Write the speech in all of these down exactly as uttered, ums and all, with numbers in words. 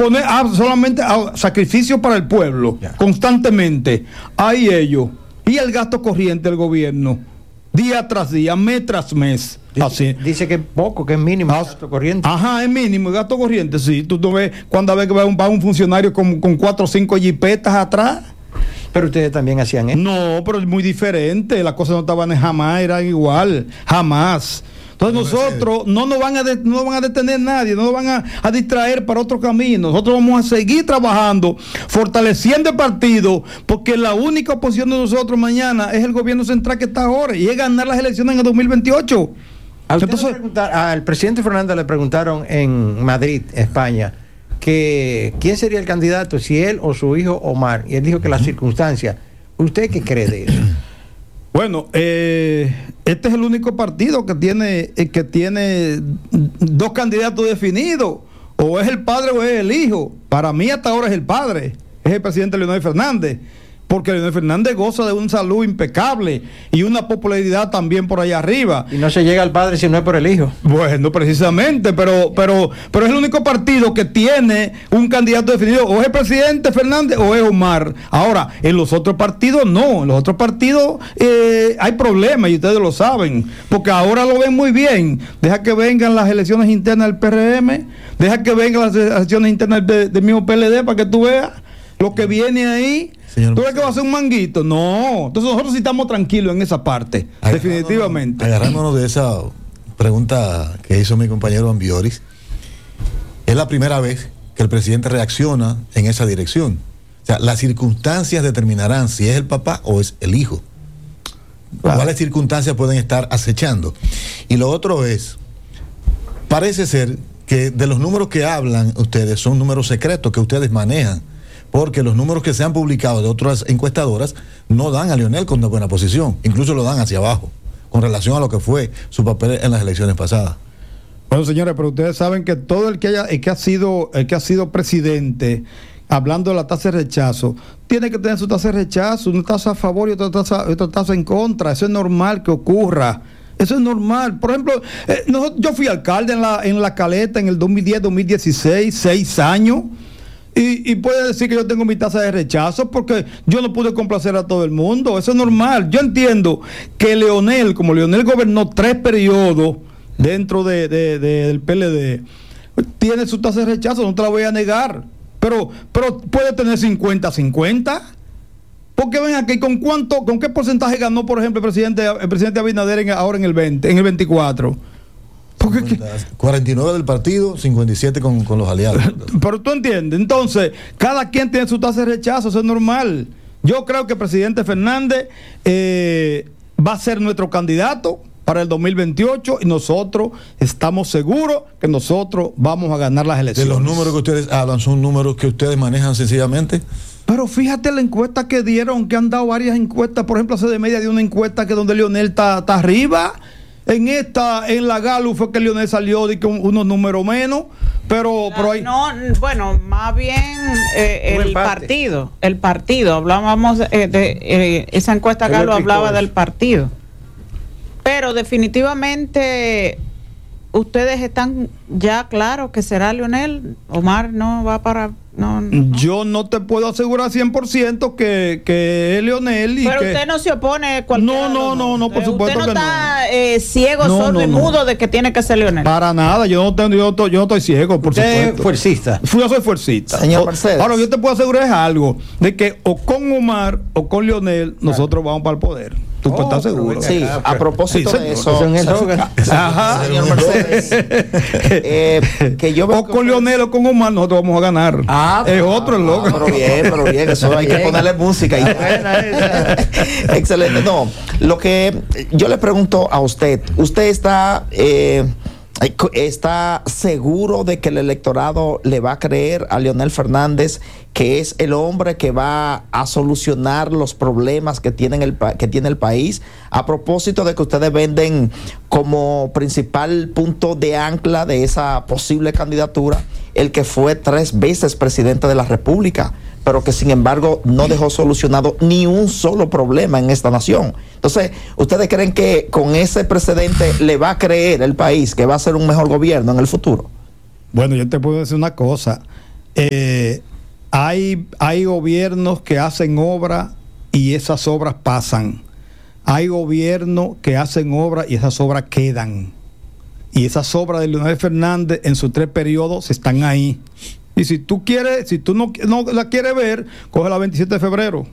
poner ah, solamente ah, sacrificio para el pueblo, ya. constantemente. Ahí ellos. Y el gasto corriente del gobierno, día tras día, mes tras mes. Dice, así. dice que es poco, que es mínimo el gasto corriente. Ajá, es mínimo el gasto corriente, sí. Tú, tú ves cuando ves que va un, va un funcionario con, con cuatro o cinco jipetas atrás. Pero ustedes también hacían eso. No, pero es muy diferente. Las cosas no estaban jamás, eran igual, jamás. Entonces nosotros no nos van a de, no van a detener nadie, no nos van a, a distraer para otro camino. Nosotros vamos a seguir trabajando, fortaleciendo el partido, porque la única oposición de nosotros mañana es el gobierno central que está ahora y es ganar las elecciones en el dos mil veintiocho. A usted Entonces, al presidente Fernández le preguntaron en Madrid, España, que quién sería el candidato, si él o su hijo Omar, y él dijo que las circunstancias. ¿Usted qué cree de eso? Bueno, eh, este es el único partido que tiene eh, que tiene dos candidatos definidos, o es el padre o es el hijo. Para mí hasta ahora es el padre, es el presidente Leonel Fernández, porque Leonel Fernández goza de una salud impecable y una popularidad también por allá arriba. Y no se llega al padre si no es por el hijo. Bueno, precisamente, pero pero pero es el único partido que tiene un candidato definido, o es el presidente Fernández o es Omar. Ahora, en los otros partidos no, en los otros partidos eh, hay problemas y ustedes lo saben, porque ahora lo ven muy bien. Deja que vengan las elecciones internas del P R M, deja que vengan las elecciones internas del de mismo P L D para que tú veas lo que viene ahí. Señor, ¿tú crees que va a ser un manguito? No. Entonces nosotros sí estamos tranquilos en esa parte, agarrándonos, definitivamente. Agarrándonos de esa pregunta que hizo mi compañero Ambioris, es la primera vez que el presidente reacciona en esa dirección. O sea, las circunstancias determinarán si es el papá o es el hijo. Claro. ¿Cuáles circunstancias pueden estar acechando? Y lo otro es, parece ser que de los números que hablan ustedes son números secretos que ustedes manejan, porque los números que se han publicado de otras encuestadoras no dan a Leonel con una buena posición, incluso lo dan hacia abajo, con relación a lo que fue su papel en las elecciones pasadas. Bueno, señores, pero ustedes saben que todo el que haya, el que ha sido, el que ha sido presidente, hablando de la tasa de rechazo, tiene que tener su tasa de rechazo, una tasa a favor y otra tasa, otra tasa en contra. Eso es normal que ocurra. Eso es normal. Por ejemplo, eh, no, yo fui alcalde en la, en La Caleta en el dos mil diez, dos mil dieciséis, seis años. Y, y puede decir que yo tengo mi tasa de rechazo porque yo no pude complacer a todo el mundo. Eso es normal. Yo entiendo que Leonel, como Leonel gobernó tres periodos dentro de, de, de, del P L D, tiene su tasa de rechazo, no te la voy a negar. Pero, pero puede tener cincuenta cincuenta. Porque ven aquí, ¿con cuánto, con qué porcentaje ganó, por ejemplo, el presidente, el presidente Abinader en, ahora en el veinte, en el veinticuatro? Porque, cuarenta y nueve del partido, cincuenta y siete con, con los aliados. Pero tú entiendes, entonces, cada quien tiene su tasa de rechazo, eso es normal. Yo creo que el presidente Fernández eh, va a ser nuestro candidato para el dos mil veintiocho y nosotros estamos seguros que nosotros vamos a ganar las elecciones. De los números que ustedes hablan, ¿son números que ustedes manejan sencillamente? Pero fíjate la encuesta que dieron, que han dado varias encuestas. Por ejemplo, hace de media de una encuesta que donde Leonel está, está arriba. En esta, en la Galo fue que Leonel salió de con unos números menos, pero, la, pero hay... no, bueno, más bien eh, el partido, el partido, hablábamos eh, de eh, esa encuesta Galo hablaba del partido, pero definitivamente ustedes están ya claros que será Leonel. Omar no va para... No, no. Yo no te puedo asegurar cien por ciento que, que es Leonel. Y pero que... usted no se opone cualquiera. No, no, no, no, por supuesto usted no que está, no. Eh, ciego, no, sordo no, y no. mudo de que tiene que ser Leonel. Para nada, yo no, tengo, yo, yo no estoy ciego, por usted supuesto. Es fuercista. Yo soy fuercista. Señor Mercedes. Ahora, yo te puedo asegurar es algo, de que o con Omar o con Leonel, nosotros vamos para el poder. Tú oh, puedes estar seguro. Sí, a propósito sí, de eso. Ajá. Señor Mercedes. eh, que yo veo o con Leonel o con Omar, nosotros vamos a ganar. Ah, es otro el loco. Ah, pero bien, pero bien, eso hay que ponerle música. Y... Excelente. No, lo que yo le pregunto a usted, ¿usted está eh, está seguro de que el electorado le va a creer a Leonel Fernández que es el hombre que va a solucionar los problemas que tiene el, que tiene el país? A propósito de que ustedes venden como principal punto de ancla de esa posible candidatura el que fue tres veces presidente de la República, pero que sin embargo no dejó solucionado ni un solo problema en esta nación. Entonces, ¿ustedes creen que con ese precedente le va a creer el país que va a ser un mejor gobierno en el futuro? Bueno, yo te puedo decir una cosa. eh, hay, hay gobiernos que hacen obras y esas obras pasan. Hay gobiernos que hacen obras y esas obras quedan. Y esas obras de Leonel Fernández en sus tres periodos están ahí. Y si tú quieres, si tú no, no la quieres ver, coge la veintisiete de febrero.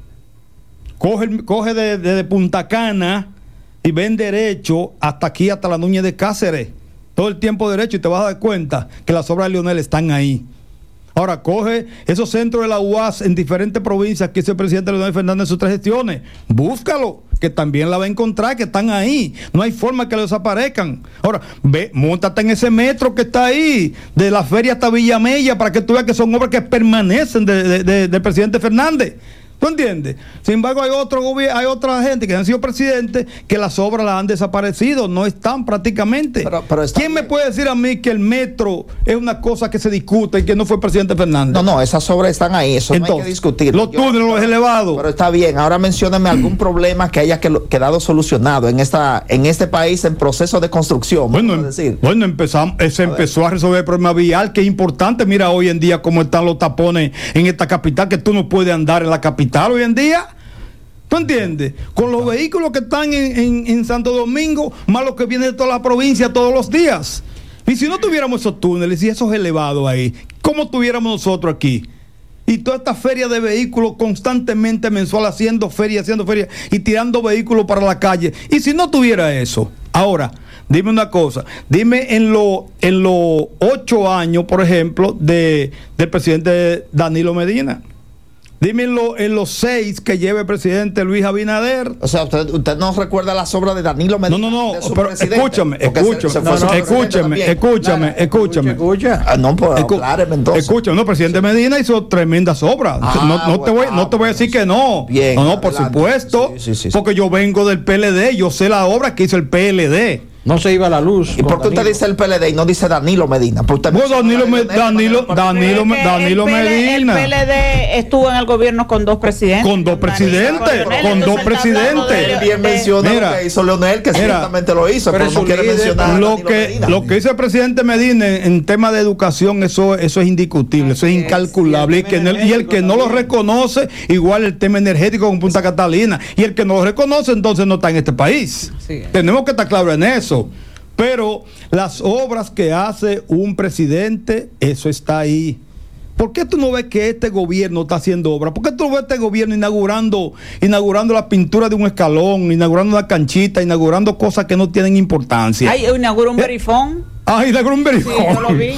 Coge, coge de, de, de Punta Cana y ven derecho hasta aquí, hasta la Núñez de Cáceres. Todo el tiempo derecho y te vas a dar cuenta que las obras de Leonel están ahí. Ahora, coge esos centros de la U A S en diferentes provincias que hizo el presidente Leonel Fernández en sus tres gestiones. Búscalo, que también la va a encontrar, que están ahí. No hay forma que lo desaparezcan. Ahora, ve, móntate en ese metro que está ahí, de la feria hasta Villamella, para que tú veas que son obras que permanecen de, de, de, del presidente Fernández. ¿Tú entiendes? Sin embargo, hay otro hay otra gente que han sido presidentes que las obras las han desaparecido, no están prácticamente. Pero, pero ¿quién bien. me puede decir a mí que el metro es una cosa que se discute y que no fue el presidente Fernández? No, no, esas obras están ahí, eso Entonces, no hay que discutir. Los túneles, los elevados. Pero está bien, ahora mencióneme algún problema que haya quedado solucionado en esta en este país en proceso de construcción. Bueno, em, decir. bueno empezamos, se empezó a resolver el problema vial, que es importante. Mira hoy en día cómo están los tapones en esta capital, que tú no puedes andar en la capital hoy en día. ¿Tú entiendes? Con los vehículos que están en, en, en Santo Domingo, más los que vienen de toda la provincia todos los días. Y si no tuviéramos esos túneles y esos elevados ahí, ¿cómo tuviéramos nosotros aquí? Y toda esta feria de vehículos constantemente mensual, haciendo feria, haciendo feria y tirando vehículos para la calle. Y si no tuviera eso, ahora, dime una cosa, dime en los en los ocho años, por ejemplo, de, del presidente Danilo Medina. Dime en, lo, en los seis que lleva el presidente Luis Abinader. O sea, usted, usted no recuerda las obras de Danilo Medina. No, no, no, pero escúchame, escúchame, se, se no, no, escúchame, escúchame, escúchame. Escucha. Ah, no, pues acláreme entonces. Escúchame, no, presidente Medina hizo tremendas obras. Ah, no, no, te voy, ah, no te voy a decir que no. Bien, no, no, por adelante. Supuesto. Sí, sí, sí, porque yo vengo del P L D, yo sé la obra que hizo el P L D. No se iba la luz. ¿Y por qué usted dice el P L D y no dice Danilo Medina? Bueno, Danilo, me, Danilo, Danilo, Danilo Medina. El P L D estuvo en el gobierno con dos presidentes. Con dos presidentes. Con dos presidentes. Bien menciona lo que hizo Leonel, que ciertamente lo hizo, pero, pero no quiere mencionar lo que, lo que hizo el presidente Medina en, en tema de educación, eso, eso es indiscutible, eso es incalculable. Y, que el, y el que no lo reconoce, igual el tema energético con Punta Catalina. Y el que no lo reconoce, entonces no está en este país. Sí. Tenemos que estar claros en eso. Pero las obras que hace un presidente, eso está ahí. ¿Por qué tú no ves que este gobierno está haciendo obras? ¿Por qué tú no ves este gobierno inaugurando, inaugurando la pintura de un escalón, inaugurando una canchita, inaugurando cosas que no tienen importancia? Ay, inauguró un verifón. Ah, inauguró un verifón. Sí, yo lo vi.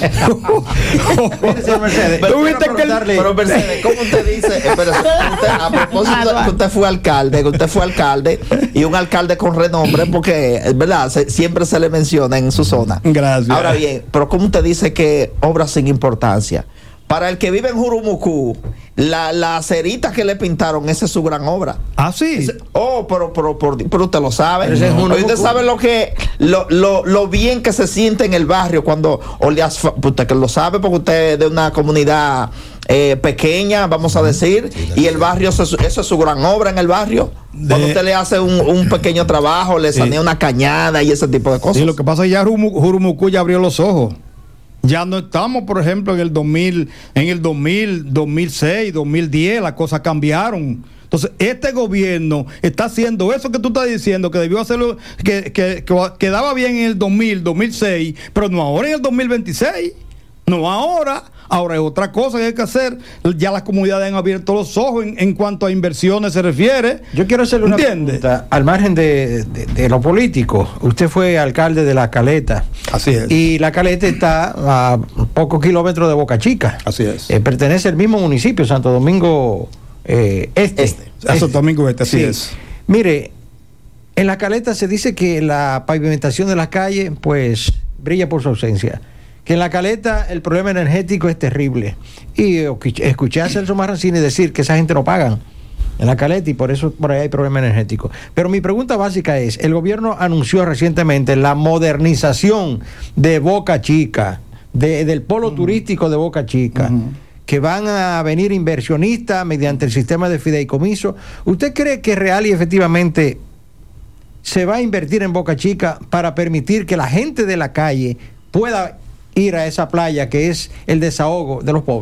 Mercedes, pero, que el, pero Mercedes, ¿cómo usted dice? Espera, usted, a propósito de que usted fue alcalde, que usted fue alcalde y un alcalde con renombre, porque es verdad, se, siempre se le menciona en su zona. Gracias. Ahora bien, pero ¿cómo usted dice que obras sin importancia? Para el que vive en Jurumucú, la, la cerita que le pintaron, esa es su gran obra. Ah, sí. Ese, oh, pero, pero, pero, pero usted lo sabe. No. Usted sabe lo que lo, lo, lo bien que se siente en el barrio cuando o le asf- usted que lo sabe porque usted es de una comunidad eh, pequeña, vamos a decir, y el barrio, eso, eso es su gran obra en el barrio. De... Cuando usted le hace un, un pequeño trabajo, le sanea sí. una cañada y ese tipo de cosas. Sí, lo que pasa es que ya Jurumucú ya abrió los ojos. Ya no estamos, por ejemplo, en el dos mil, en el dos mil, dos mil seis, dos mil diez, las cosas cambiaron. Entonces, este gobierno está haciendo eso que tú estás diciendo, que debió hacerlo, que, que, que quedaba bien en el dos mil, dos mil seis, pero no ahora en el dos mil veintiséis. No ahora, ahora es otra cosa que hay que hacer. Ya las comunidades han abierto los ojos en, en cuanto a inversiones se refiere. Yo quiero hacerle una ¿Entiende? pregunta, al margen de, de, de lo político. Usted fue alcalde de La Caleta. Así es. Y La Caleta está a pocos kilómetros de Boca Chica. Así es. Eh, pertenece al mismo municipio, Santo Domingo eh, Este. Este. A Santo Domingo Este, así sí. es. Mire, en La Caleta se dice que la pavimentación de las calles, pues, brilla por su ausencia. Que en La Caleta el problema energético es terrible. Y escuché a Celso Marrancini decir que esa gente no pagan en La Caleta y por eso por ahí hay problema energético. Pero mi pregunta básica es, el gobierno anunció recientemente la modernización de Boca Chica, de, del polo uh-huh. turístico de Boca Chica, uh-huh. que van a venir inversionistas mediante el sistema de fideicomiso. ¿Usted cree que real y efectivamente se va a invertir en Boca Chica para permitir que la gente de la calle pueda ir a esa playa que es el desahogo de los pobres?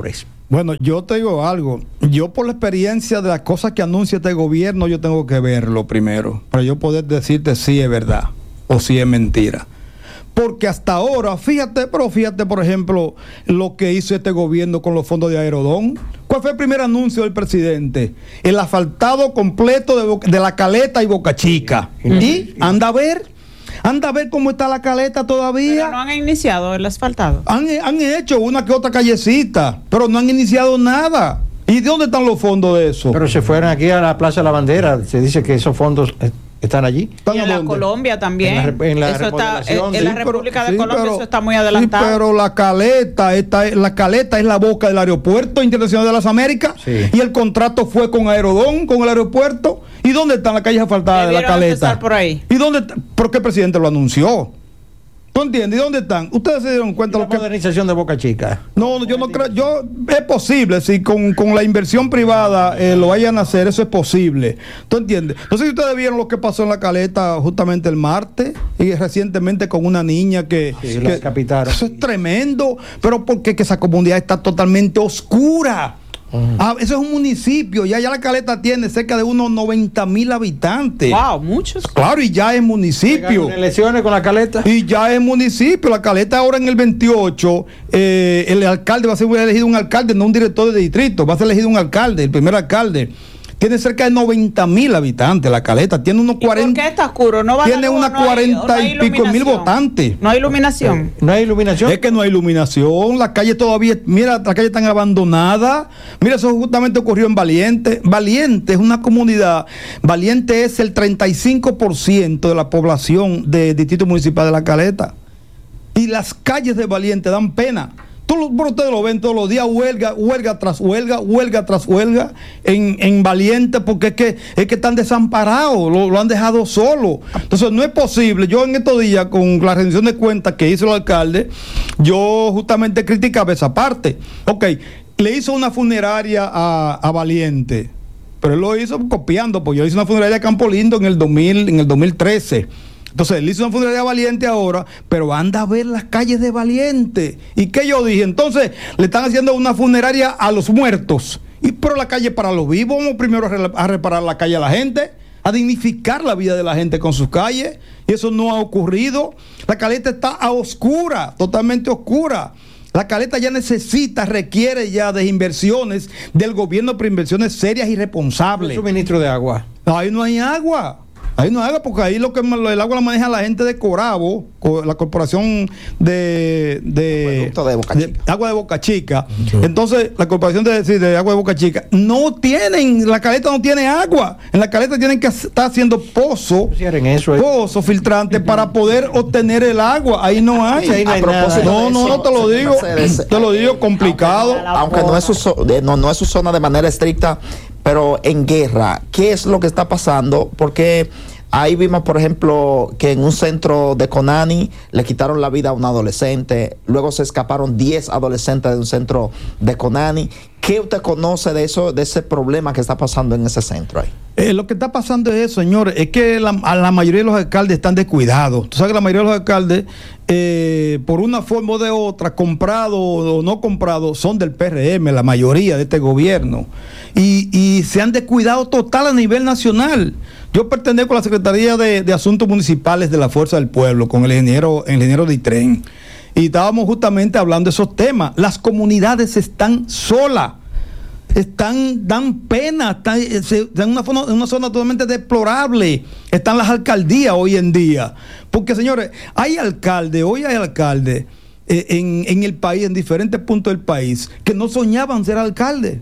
Bueno, yo te digo algo. Yo, por la experiencia de las cosas que anuncia este gobierno, yo tengo que verlo primero para yo poder decirte si es verdad o si es mentira. Porque hasta ahora, fíjate, pero fíjate, por ejemplo, lo que hizo este gobierno con los fondos de Aerodón. ¿Cuál fue el primer anuncio del presidente? El asfaltado completo de, Boca, de La Caleta y Boca Chica. Y anda a ver. Anda a ver cómo está La Caleta todavía. Pero no han iniciado el asfaltado. Han, han hecho una que otra callecita, pero no han iniciado nada. ¿Y de dónde están los fondos de eso? Pero se fueron aquí a la Plaza de la Bandera. Se dice que esos fondos eh, están allí. Y en la Colombia también. En la, en la eso está, en, en la sí, República pero, de sí, Colombia pero, eso está muy adelantado. Sí, pero La Caleta, esta, la Caleta es la boca del Aeropuerto Internacional de las Américas. Sí. Y el contrato fue con Aerodón, con el aeropuerto. ¿Y dónde están las calles asfaltadas de La Caleta? Por ahí. ¿Y dónde? ¿Por qué el presidente lo anunció? ¿Tú entiendes? ¿Y dónde están? Ustedes se dieron cuenta de la lo que modernización de Boca Chica. No, yo no creo. Yo es posible si con, con la inversión privada eh, lo vayan a hacer, eso es posible. ¿Tú entiendes? No sé si ustedes vieron lo que pasó en La Caleta justamente el martes y recientemente con una niña que, sí, que la decapitaron. Eso es tremendo, pero porque que esa comunidad está totalmente oscura. Uh-huh. Ah, eso es un municipio, ya, ya La Caleta tiene cerca de unos noventa mil habitantes. Wow, muchos. Claro, y ya es municipio. Elecciones con La Caleta. Y ya es municipio. La Caleta ahora en el veintiocho, eh, el alcalde va a ser elegido un alcalde, no un director de distrito, va a ser elegido un alcalde, el primer alcalde. Tiene cerca de noventa mil habitantes La Caleta, tiene unos cuarenta. ¿Por qué está oscuro? ¿No va tiene unas no cuarenta hay, y pico mil votantes. No hay iluminación. No hay iluminación. Es que no hay iluminación. La calle todavía, mira, la calle están abandonada. Mira, eso justamente ocurrió en Valiente. Valiente es una comunidad. Valiente es el treinta y cinco por ciento de la población del distrito municipal de La Caleta. Y las calles de Valiente dan pena. Todos, bueno, ustedes lo ven todos los días, huelga, huelga tras huelga, huelga tras huelga en, en Valiente, porque es que, es que están desamparados, lo, lo han dejado solo. Entonces no es posible. Yo en estos días, con la rendición de cuentas que hizo el alcalde, yo justamente criticaba esa parte. Ok, le hizo una funeraria a, a Valiente, pero él lo hizo copiando, porque yo hice una funeraria a Campo Lindo en el dos mil, en el dos mil trece. Entonces él hizo una funeraria Valiente ahora, pero anda a ver las calles de Valiente. ¿Y qué yo dije? Entonces le están haciendo una funeraria a los muertos. Y pero la calle para los vivos, vamos primero a reparar la calle a la gente, a dignificar la vida de la gente con sus calles. Y eso no ha ocurrido. La Caleta está a oscura, totalmente oscura. La Caleta ya necesita, requiere ya de inversiones del gobierno, pero inversiones serias y responsables. Suministro de agua. Ahí no hay agua. Ahí no haga, porque ahí lo que el agua la maneja la gente de Corabo, la corporación de, de, de, Boca de agua de Boca Chica. Sí. Entonces, la corporación de, de agua de Boca Chica no tienen, La Caleta no tiene agua. En La Caleta tienen que estar haciendo pozo, eso, eh. pozo filtrante para poder obtener el agua. Ahí no hay. Sí, ahí no, hay nada. no, no, no te lo digo, te lo digo complicado. Aunque no es su, no, no es su zona de manera estricta, pero en guerra, ¿qué es lo que está pasando? Porque ahí vimos, por ejemplo, que en un centro de Conani le quitaron la vida a un adolescente, luego se escaparon diez adolescentes de un centro de Conani. ¿Qué usted conoce de eso, de ese problema que está pasando en ese centro ahí? Eh, lo que está pasando es eso, señores, es que la, a la mayoría de los alcaldes están descuidados. Tú sabes que la mayoría de los alcaldes, eh, por una forma o de otra, comprados o no comprados, son del P R M, la mayoría de este gobierno. Y, y se han descuidado total a nivel nacional. Yo pertenezco a la Secretaría de, de Asuntos Municipales de la Fuerza del Pueblo, con el ingeniero, el ingeniero Ditren. Y estábamos justamente hablando de esos temas. Las comunidades están solas. Están, dan pena, están, están en, una zona, en una zona totalmente deplorable. Están las alcaldías hoy en día. Porque, señores, hay alcaldes, hoy hay alcaldes eh, en, en el país, en diferentes puntos del país, que no soñaban ser alcaldes.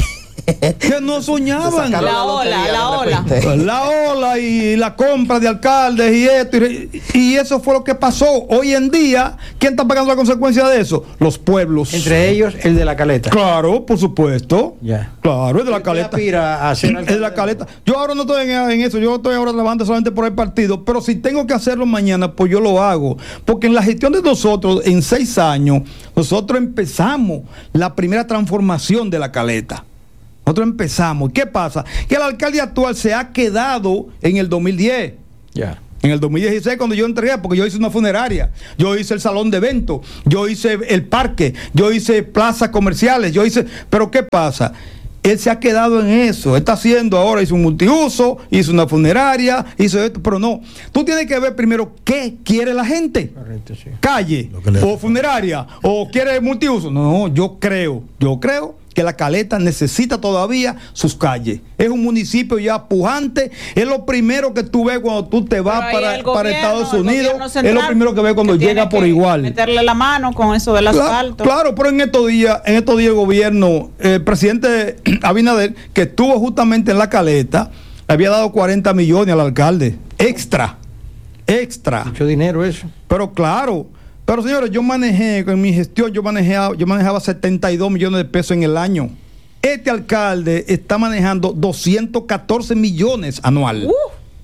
Que no soñaban. La, la ola, la ola. La ola y la compra de alcaldes y esto. Y, y eso fue lo que pasó. Hoy en día, ¿quién está pagando la consecuencia de eso? Los pueblos. Entre ellos, el de La Caleta. Claro, por supuesto. Ya. Claro, el de La Caleta. Aspira a ser el de La Caleta. Yo ahora no estoy en, en eso. Yo estoy ahora trabajando solamente por el partido. Pero si tengo que hacerlo mañana, pues yo lo hago. Porque en la gestión de nosotros, en seis años, nosotros empezamos la primera transformación de La Caleta. Nosotros empezamos. ¿Qué pasa? Que el alcalde actual se ha quedado en el dos mil diez. Ya. En el dos mil dieciséis, cuando yo entré, porque yo hice una funeraria, yo hice el salón de eventos, yo hice el parque, yo hice plazas comerciales, yo hice... Pero ¿qué pasa? Él se ha quedado en eso. Él está haciendo ahora, hizo un multiuso, hizo una funeraria, hizo esto, pero no. Tú tienes que ver primero qué quiere la gente. Correcto, sí. Calle, o funeraria, o quiere multiuso. No, yo creo, yo creo que La Caleta necesita todavía sus calles. Es un municipio ya pujante. Es lo primero que tú ves cuando tú te vas para, gobierno, para Estados Unidos. Central, es lo primero que ves cuando que llega por que igual. Meterle la mano con eso del asfalto. Claro, claro, pero en estos días, en estos días el gobierno, el presidente Abinader, que estuvo justamente en La Caleta, le había dado cuarenta millones al alcalde. Extra. Extra. Mucho dinero eso. Pero claro. Pero señores, yo manejé, en mi gestión, yo manejaba, yo manejaba setenta y dos millones de pesos en el año. Este alcalde está manejando doscientos catorce millones anual. Uh,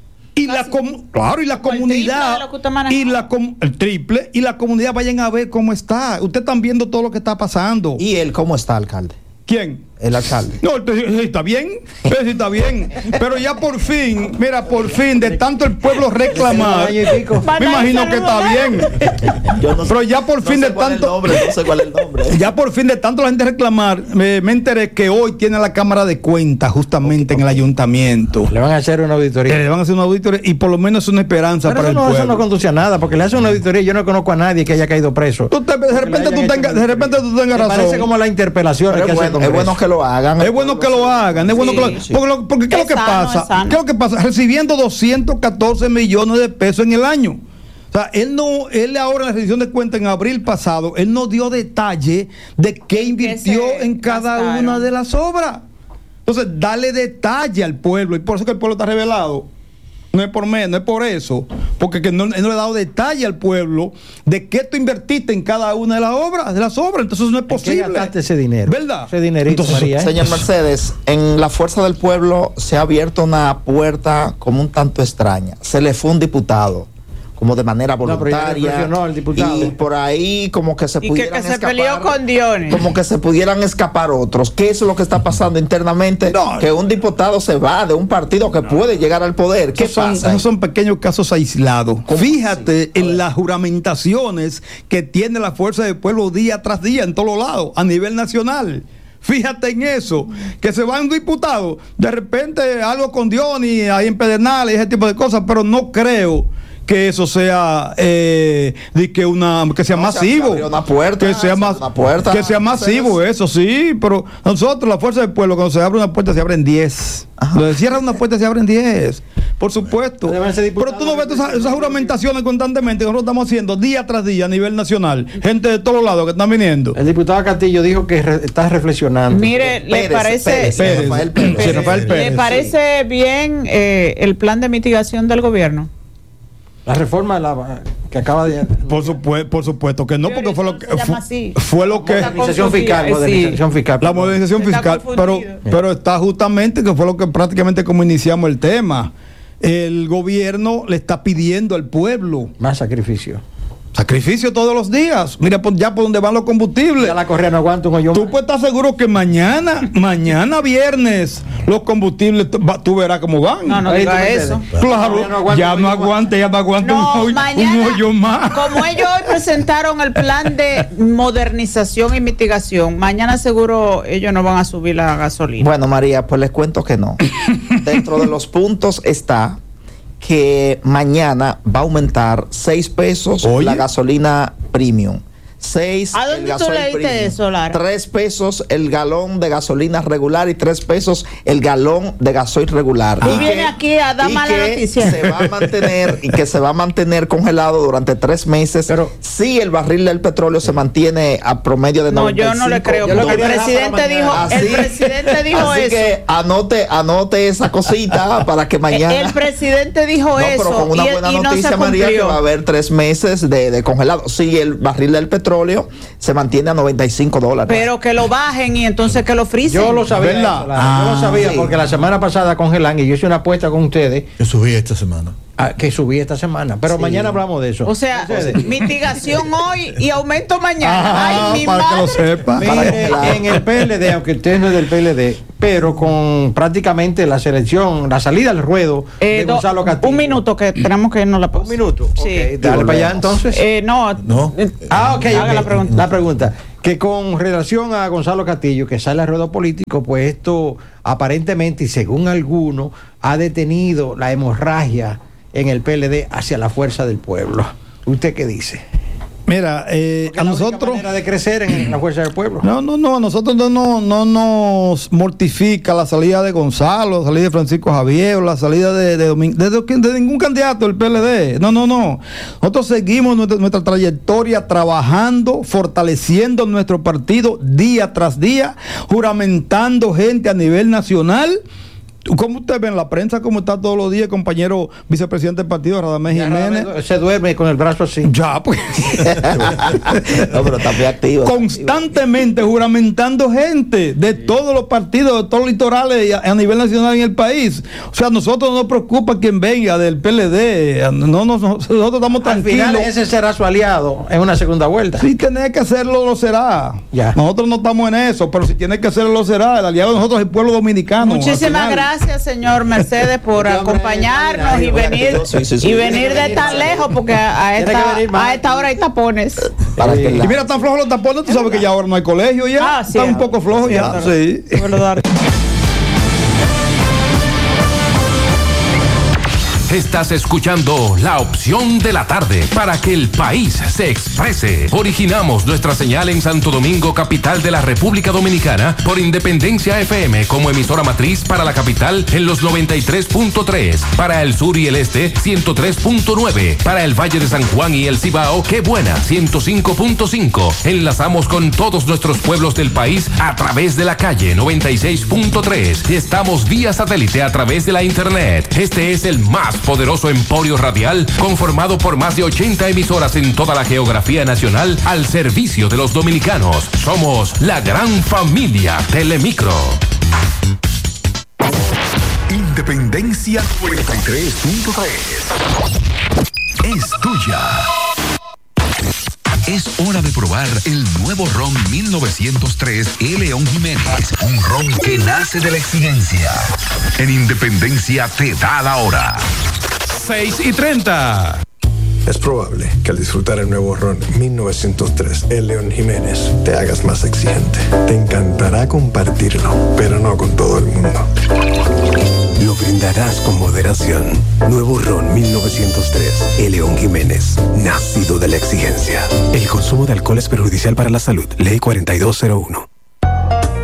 y la com claro, y la comunidad, y la com el triple, y la comunidad vayan a ver cómo está. Ustedes están viendo todo lo que está pasando. ¿Y él cómo está, alcalde? ¿Quién? El alcalde. No, está bien, sí está bien. Pero ya por fin, mira, por fin, de tanto el pueblo reclamar, me imagino que está bien. Yo no sé, pero ya por fin no sé de cuál tanto. Es el nombre, no sé cuál es el nombre. Ya por fin de tanto la gente reclamar, me, me enteré que hoy tiene la Cámara de Cuentas justamente en el ayuntamiento. Le van a hacer una auditoría. Le van a hacer una auditoría y por lo menos es una esperanza pero para eso el no, pueblo. Eso no conduce a nada, porque le hacen una auditoría. Yo no conozco a nadie que haya caído preso. Tú te, de repente tú tengas, de repente tú tengas razón. Parece como la interpelación. Pero que es, hace bueno, es bueno que lo hagan. Es bueno que lo hagan, es bueno Sí, que lo sí. Porque, lo, porque ¿qué es lo que sano, pasa? es sano. ¿Qué es lo que pasa? Recibiendo doscientos catorce millones de pesos en el año. O sea, él no, él ahora en la rendición de cuentas en abril pasado, él no dio detalle de qué invirtió se en cada gastaron. una de las obras. Entonces, dale detalle al pueblo, y por eso que el pueblo está revelado. No es por menos, no es por eso. Porque que no, él no le ha dado detalle al pueblo de qué tú invertiste en cada una de las obras, de las obras. Entonces no es posible. ¿En qué gastaste ese dinero? ¿Verdad? Ese dinerito, Entonces, María, ¿eh? Señor Mercedes, en la Fuerza del Pueblo se ha abierto una puerta como un tanto extraña. Se le fue un diputado, como de manera No, pero ya voluntaria. reflexionó el diputado. Y por ahí como que se Y que, pudieran que se escapar. peleó con Dionis. Como que se pudieran escapar otros. ¿Qué es lo que está pasando internamente? No. Que un diputado se va de un partido que puede llegar al poder. ¿Qué Esos son, pasa? esos son pequeños casos aislados. ¿Cómo Fíjate así? A en ver. las juramentaciones que tiene la Fuerza del Pueblo día tras día en todos lados, a nivel nacional. Fíjate en eso, que se va un diputado, de repente algo con Dionis ahí en Pedernales y ese tipo de cosas, pero no creo que eso sea eh, de que una que sea No, se masivo, abrió una puerta, que sea se más abrió una puerta. que sea masivo, eso sí, pero nosotros la Fuerza del Pueblo, cuando se abre una puerta se abren diez, cuando se cierra una puerta se abren diez, por supuesto. Debe ser diputado, Pero tú no ves todas esas, esas juramentaciones constantemente que nosotros estamos haciendo día tras día a nivel nacional, gente de todos lados que están viniendo. El diputado Castillo dijo que re- está reflexionando. Mire, ¿le Pérez, parece, Pérez, Pérez, Rafael Pérez. sí, Rafael Pérez, ¿le sí. parece bien eh, el plan de mitigación del gobierno? La reforma de la, que acaba de... Por supuesto, por supuesto que no, porque fue lo que Se llama fue, así. fue lo que Está Modernización fiscal, confundida, modernización sí. fiscal. la modernización Está fiscal, pero, confundido. pero está justamente que fue lo que prácticamente como iniciamos el tema. El gobierno le está pidiendo al pueblo Más sacrificio. sacrificio todos los días. Mira por, ya por donde van los combustibles. Ya la correa no aguanta un hoyo Tú más. puedes estar seguro que mañana, mañana viernes, los combustibles, tú va- tú verás cómo van. No, no Ahí diga tú me eso. entiendes. Claro, Ya no aguanta ya un no hoyo más. aguanta, ya no aguanta un, No, hoyo, mañana, un hoyo más. como ellos hoy presentaron el plan de modernización y mitigación, mañana seguro ellos no van a subir la gasolina. Bueno, María, pues les cuento que no. Dentro de los puntos está que mañana va a aumentar seis pesos Oye. la gasolina premium. seis ¿A dónde tú leíste eso, Lara? tres pesos el galón de gasolina regular y tres pesos el galón de gasoil regular. Tú Y vienes que- aquí a dar y mala que noticia. Se va a mantener y que se va a mantener congelado durante tres meses Pero- si el barril del petróleo se mantiene a promedio de No, noventa y cinco yo no le creo. Yo lo porque El quería dejar presidente para dijo, mañana. el presidente dijo así eso. que anote, anote esa cosita para que mañana. El presidente dijo No, eso pero con una y, buena y no noticia, se María, que cumplió. va a haber tres meses de, de congelado. Si el barril del petróleo se mantiene a noventa y cinco dólares. Pero que lo bajen y entonces que lo frisen. Yo lo sabía. ¿Verdad? eso, Lara. yo lo Ah, sabía sí. porque la semana pasada congelan y yo hice una apuesta con ustedes. Yo subí esta semana. que subí esta semana, pero sí. Mañana hablamos de eso. O sea, mitigación hoy y aumento mañana. Ajá, Ay, mi para madre. que lo sepa. Mire, en el P L D, aunque usted no es del P L D, pero con prácticamente la selección, la salida al ruedo eh, de do, Gonzalo Castillo. Un minuto que tenemos que irnos la pausa. Un minuto. Sí. Okay, dale para allá entonces. Eh, no. No. Ah, ok. Haga okay. la pregunta. La pregunta. Que con relación a Gonzalo Castillo, que sale al ruedo político, pues esto aparentemente y según algunos ha detenido la hemorragia en el P L D hacia la fuerza del pueblo. ¿Usted qué dice? Mira, eh, a la nosotros... manera de crecer en la fuerza del pueblo. No, no, no, a nosotros no, no, no nos mortifica la salida de Gonzalo, la salida de Francisco Javier, la salida de, de, Domin- de, de, de ningún candidato del P L D. No, no, no. Nosotros seguimos nuestra, nuestra trayectoria trabajando, fortaleciendo nuestro partido día tras día, juramentando gente a nivel nacional. ¿Cómo usted ve en la prensa cómo está todos los días, compañero vicepresidente del partido, Radamés Jiménez? Se duerme con el brazo así. Ya, pues. No, pero está muy activo. Constantemente juramentando gente de todos los partidos, de todos los litorales a, a nivel nacional en el país. O sea, a nosotros no nos preocupa quien venga del P L D. No, no, nosotros estamos Al tranquilos. final ese será su aliado en una segunda vuelta. Si tiene que hacerlo, lo será. Ya. Nosotros no estamos en eso, pero si tiene que hacerlo, lo será. El aliado de nosotros es el pueblo dominicano. Muchísimas gracias. Gracias, señor Mercedes, por acompañarnos y venir Sí, sí, sí. y venir de tan lejos, porque a, a esta, a esta hora hay tapones. Para que la- Y mira, tan flojos los tapones, tú sabes que ya ahora no hay colegio ya. Ah, sí, Está un poco flojo ya. Sí. Es verdad. Estás escuchando La Opción de la Tarde para que el país se exprese. Originamos nuestra señal en Santo Domingo, capital de la República Dominicana, por Independencia F M como emisora matriz para la capital en los noventa y tres punto tres, para el sur y el este ciento tres punto nueve, para el Valle de San Juan y el Cibao, Qué Buena ciento cinco punto cinco. Enlazamos con todos nuestros pueblos del país a través de la calle noventa y seis punto tres y estamos vía satélite a través de la internet. Este es el más poderoso emporio radial conformado por más de ochenta emisoras en toda la geografía nacional al servicio de los dominicanos. Somos la gran familia Telemicro. Independencia noventa y tres punto tres es tuya. Es hora de probar el nuevo ron mil novecientos tres E. León Jiménez. Un ron que nace de la exigencia. En Independencia te da la hora. seis y treinta. Es probable que al disfrutar el nuevo ron mil novecientos tres E. León Jiménez te hagas más exigente. Te encantará compartirlo, pero no con todo el mundo. Lo brindarás con moderación. Nuevo ron mil novecientos tres E. León Jiménez, nacido de la exigencia. El consumo de alcohol es perjudicial para la salud. Ley cuarenta y dos cero uno.